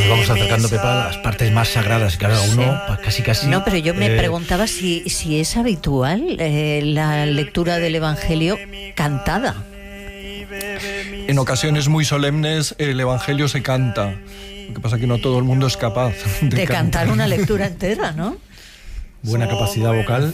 nos vamos acercando, Pepa, a las partes más sagradas, cada uno casi. No, pero yo me preguntaba si es habitual la lectura del Evangelio cantada. En ocasiones muy solemnes el Evangelio se canta. Lo que pasa es que no todo el mundo es capaz de cantar una lectura entera, ¿no? Buena capacidad vocal